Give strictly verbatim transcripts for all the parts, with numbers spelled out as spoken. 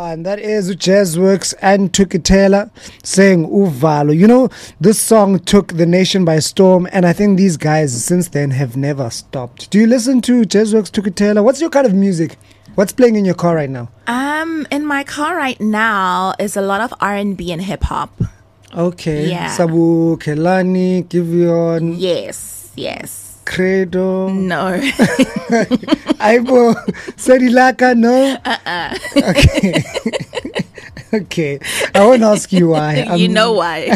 one. That is Jazzworks and Tukitela saying Uvalo. You know, this song took the nation by storm, and I think these guys since then have never stopped. Do you listen to Jazzworks, Tukitela? What's your kind of music? What's playing in your car right now? Um, in my car right now is a lot of R and B and hip hop. Okay. Yeah. Sabu, Kelani, Giveon. Yes, yes. Credo. No. Aibo, Serilaka, no? Uh-uh. Okay. Okay. I won't ask you why. Um, you know why.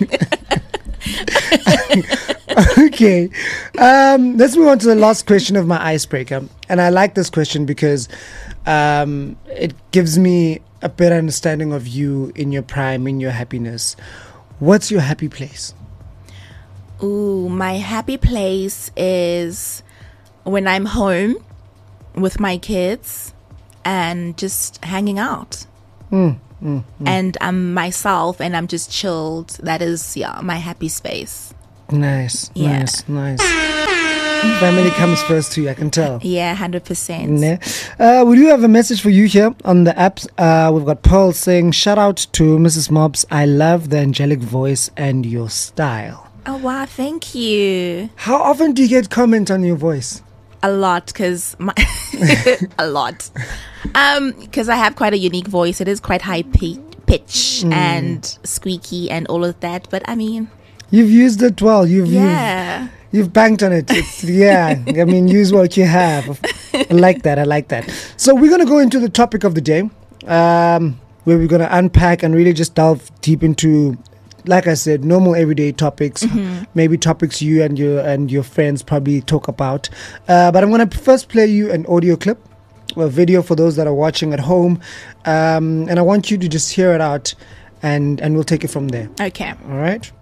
Okay. Um, let's move on to the last question of my icebreaker. And I like this question because um, it gives me a better understanding of you in your prime, in your happiness. What's your happy place? Ooh, my happy place is when I'm home with my kids and just hanging out. Mm, mm, mm. And I'm myself and I'm just chilled. That is, yeah, my happy space. Nice, Yeah. nice, nice. Family comes first to you, I can tell. Yeah, one hundred percent. Ne? Uh, we do have a message for you here on the apps. Uh, we've got Pearl saying, shout out to Missus Mobs. I love the angelic voice and your style. Oh, wow. Thank you. How often do you get comment on your voice? A lot, because my a lot. Um, because I have quite a unique voice. It is quite high pitch, pitch Mm. and squeaky and all of that. But I mean, You've used it well. You've yeah. you've, you've banked on it. It's, yeah, I mean, use what you have. I like that. I like that. So we're gonna go into the topic of the day, um, where we're gonna unpack and really just delve deep into, like I said, normal everyday topics, Mm-hmm. maybe topics you and your and your friends probably talk about. Uh, but I'm gonna first play you an audio clip, a video for those that are watching at home, um, and I want you to just hear it out, and and we'll take it from there. Okay. All right.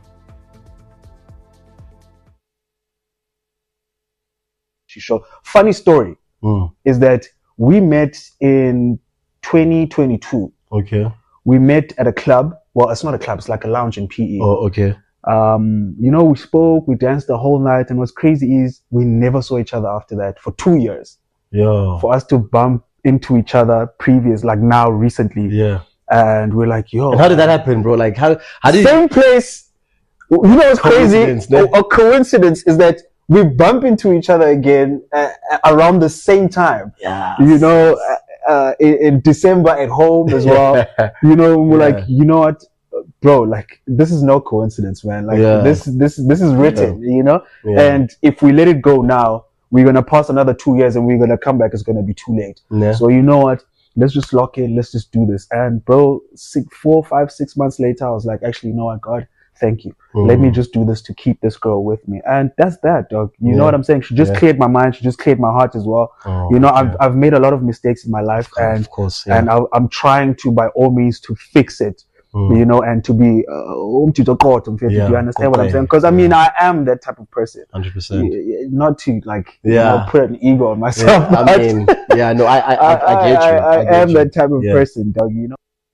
Show. Funny story Mm. is that we met in twenty twenty-two. Okay. We met at a club. Well, it's not a club. It's like a lounge in P E. Oh, okay. Um, you know, we spoke, we danced the whole night, and what's crazy is we never saw each other after that for two years. Yeah. For us to bump into each other previous, like now, recently, Yeah. and we're like, yo. And how did that happen, bro? Like, how how did Same place. You know what's crazy? Coincidence, no? A, a coincidence is that we bump into each other again uh, around the same time. Yeah. You know, uh, uh, in, in December at home as well. You know, we're Yeah. like, you know what, bro? Like, this is no coincidence, man. Like, Yeah. this, this, this is written. You know, Yeah. and if we let it go now, we're gonna pass another two years, and we're gonna come back. It's gonna be too late. Yeah. So you know what? Let's just lock in. Let's just do this. And bro, six, four, five, six months later, I was like, actually, you know what, God, thank you. Let me Mm. just do this to keep this girl with me. And that's that, dog. You Yeah. know what I'm saying? She just Yeah. cleared my mind. She just cleared my heart as well. Oh, You know, okay. I've I've made a lot of mistakes in my life, and of course, yeah. and I, I'm trying to, by all means, to fix it. Mm. You know, and to be uh, um, to the court. Do Yeah, you understand what I'm okay. saying? Because I mean, I am that type of person. Hundred percent. Y- y- Not to like, you Yeah. know, put an ego on myself. Yeah, I but mean, yeah, no, I, I, I, I get you. I, I, get am you. that type of Yeah. person, dog. You know.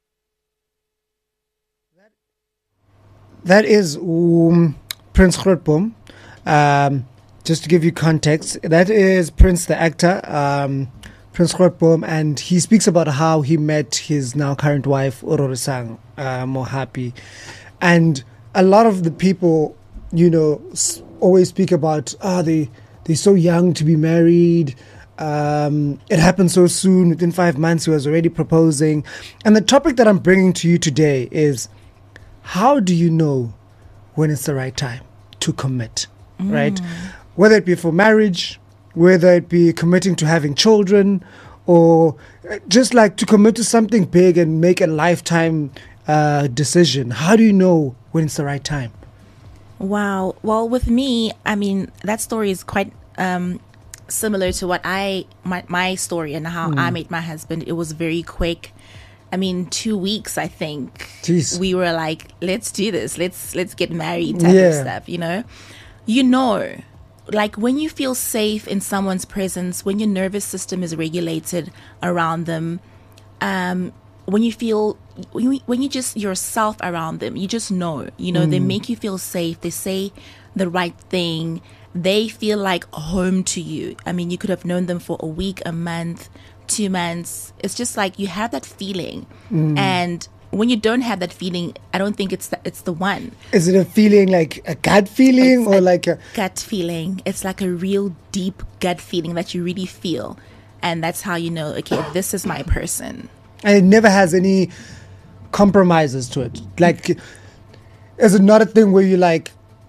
That is um, Prince Grootboom. Um, just to give you context, that is Prince the actor, um, Prince Grootboom, and he speaks about how he met his now current wife, Urorisang uh, Mohapi. And a lot of the people, you know, s- always speak about, ah, they, they're so young to be married. Um, it happened so soon. Within five months, he was already proposing. And the topic that I'm bringing to you today is, how do you know when it's the right time to commit, right? Whether it be for marriage, whether it be committing to having children, or uh, just like to commit to something big and make a lifetime uh, decision. How do you know when it's the right time? Wow. Well, with me, I mean, that story is quite um, similar to what I, my, my story and how I met my husband. It was very quick. I mean, two weeks, I think. Jeez. We were like, let's do this. Let's let's get married type Yeah. of stuff, you know? You know, like when you feel safe in someone's presence, when your nervous system is regulated around them, um, when you feel, when you, when you just yourself around them, you just know, you know, they make you feel safe. They say the right thing. They feel like home to you. I mean, you could have known them for a week, a month, two months, it's just like you have that feeling. Mm. And when you don't have that feeling, I don't think it's the, it's the one. Is it a feeling like a gut feeling it's or a like a gut feeling? It's like a real deep gut feeling that you really feel. And that's how you know, okay, this is my person. And it never has any compromises to it. Like, is it not a thing where you like,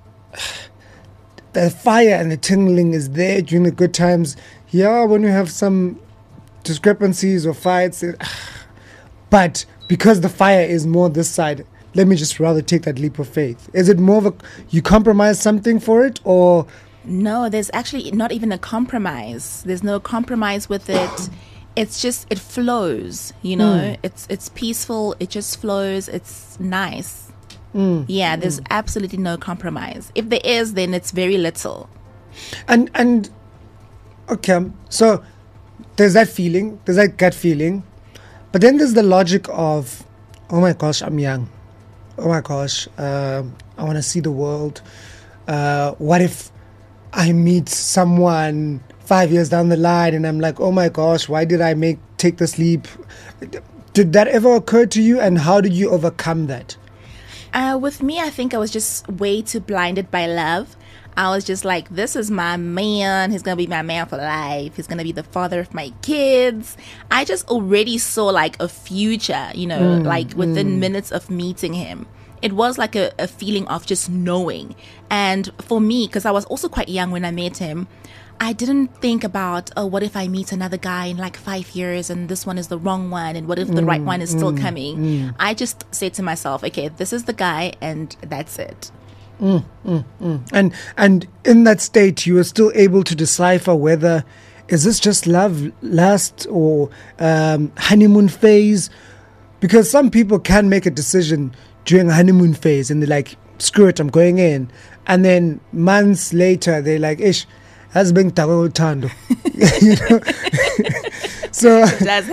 the fire and the tingling is there during the good times? Yeah, when you have some discrepancies or fights, it, but because the fire is more this side, let me just rather take that leap of faith. Is it more of a, you compromise something for it, or? No, there's actually not even a compromise. There's no compromise with it. It's just, it flows, you know, mm. it's it's peaceful. It just flows. It's nice. Mm. Yeah, there's mm. absolutely no compromise. If there is, then it's very little. And, and okay, so there's that feeling, there's that gut feeling. But then there's the logic of, oh my gosh, I'm young. Oh my gosh, uh, I want to see the world. Uh, what if I meet someone five years down the line and I'm like, oh my gosh, why did I make take this leap? Did that ever occur to you, and how did you overcome that? Uh, with me, I think I was just way too blinded by love. I was just like, this is my man. He's going to be my man for life. He's going to be the father of my kids. I just already saw like a future, you know, mm, like within mm. minutes of meeting him. It was like a, a feeling of just knowing. And for me, because I was also quite young when I met him, I didn't think about, oh, what if I meet another guy in like five years and this one is the wrong one? And what if the mm, right one is still mm, coming? Mm. I just said to myself, okay, this is the guy and that's it. Mm, mm, mm. And and in that state, you were still able to decipher whether is this just love last or um, honeymoon phase? Because some people can make a decision during a honeymoon phase and they're like, screw it, I'm going in. And then months later, they're like, ish, has been tando. You know? So it does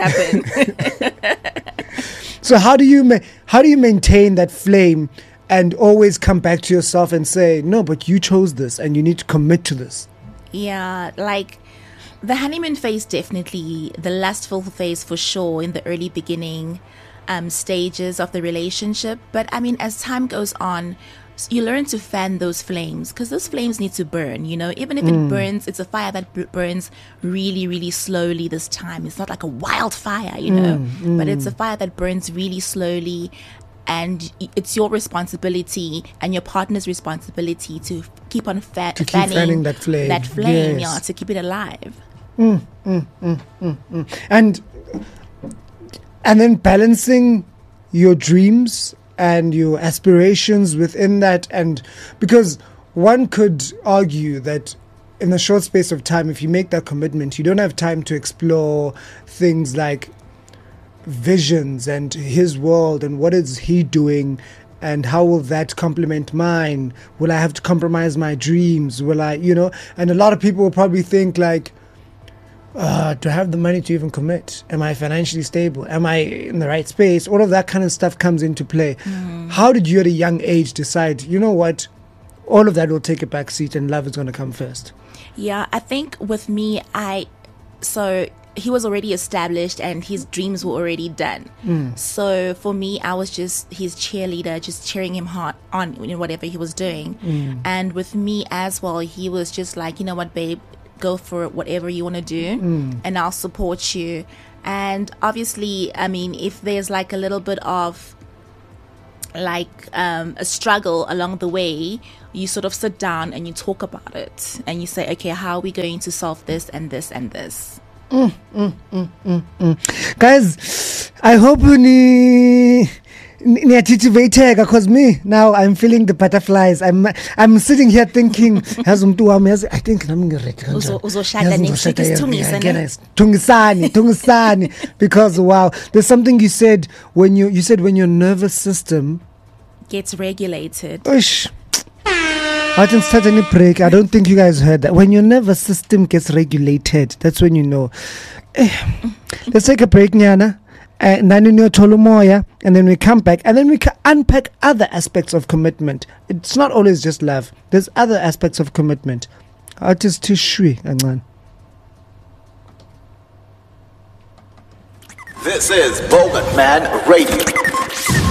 happen. So how do you ma- how do you maintain that flame and always come back to yourself and say, no, but you chose this and you need to commit to this? Yeah, like the honeymoon phase, definitely. The lustful phase for sure in the early beginning um, stages of the relationship. But I mean, as time goes on, you learn to fan those flames, because those flames need to burn, you know, even if mm. it burns, it's a fire that b- burns really, really slowly this time. It's not like a wildfire, you know, mm, mm. but it's a fire that burns really slowly. And it's your responsibility and your partner's responsibility to keep on fa- to keep fanning, fanning that flame, that flame, yes. yeah, to keep it alive. Mm, mm, mm, mm, mm. And and then balancing your dreams and your aspirations within that, and because one could argue that in a short space of time, if you make that commitment, you don't have time to explore things like visions and his world and what is he doing and how will that complement mine. Will I have to compromise my dreams? Will I, you know? And a lot of people will probably think like, uh, do I have the money to even commit? Am I financially stable? Am I in the right space? All of that kind of stuff comes into play. Mm. How did you at a young age decide, you know what, all of that will take a back seat and love is going to come first? Yeah, I think with me, I, so he was already established and his dreams were already done. Mm. So for me, I was just his cheerleader, just cheering him hard on in whatever he was doing. Mm. And with me as well, he was just like, you know what, babe, go for whatever you want to do mm. and I'll support you. And obviously, I mean, if there's like a little bit of like um, a struggle along the way, you sort of sit down and you talk about it and you say, okay, how are we going to solve this and this and this? Mm, mm, mm, mm, mm. Guys, I hope ni because me now I'm feeling the butterflies. I'm I'm sitting here thinking, I think I'm tungisani, because wow, there's something you said when you you said when your nervous system gets regulated. Ush. I didn't start any break. I don't think you guys heard that. When your nervous system gets regulated, that's when you know. Eh, let's take a break, Nyana. And then we come back and then we can unpack other aspects of commitment. It's not always just love. There's other aspects of commitment. Artist Tishui, Angan. This is Bogan Man Radio.